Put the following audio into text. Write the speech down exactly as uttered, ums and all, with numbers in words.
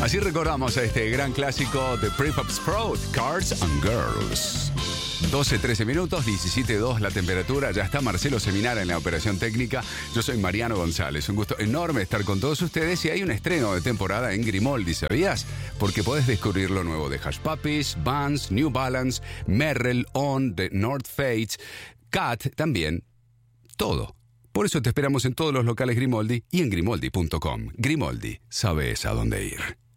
Así recordamos a este gran clásico de Prefab Sprout, Cars and Girls. doce, trece minutos, diecisiete dos la temperatura. Ya está Marcelo Seminara en la operación técnica. Yo soy Mariano González. Un gusto enorme estar con todos ustedes. Y hay un estreno de temporada en Grimaldi, ¿sabías? Porque podés descubrir lo nuevo de Hush Puppies, Vans, New Balance, Merrell, On, The North Face, Cat también. Todo. Por eso te esperamos en todos los locales Grimaldi y en grimaldi punto com. Grimaldi, sabes a dónde ir.